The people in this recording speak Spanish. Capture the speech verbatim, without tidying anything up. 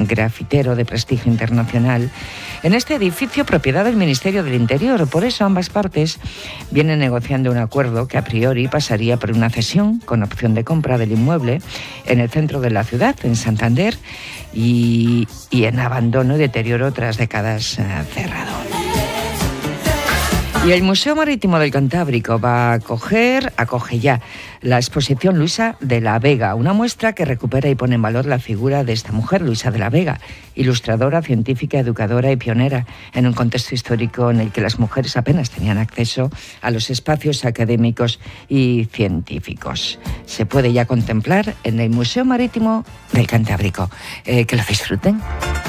grafitero de prestigio internacional, en este edificio propiedad del Ministerio del Interior. Por eso ambas partes vienen negociando un acuerdo que a priori pasaría por una cesión con opción de compra del inmueble en el centro de la ciudad, en Santander, y, y en abandono y deterioro tras décadas eh, cerrado. Y el Museo Marítimo del Cantábrico va a acoger, acoge ya, la exposición Luisa de la Vega, una muestra que recupera y pone en valor la figura de esta mujer, Luisa de la Vega, ilustradora, científica, educadora y pionera en un contexto histórico en el que las mujeres apenas tenían acceso a los espacios académicos y científicos. Se puede ya contemplar en el Museo Marítimo del Cantábrico. Eh, que lo disfruten.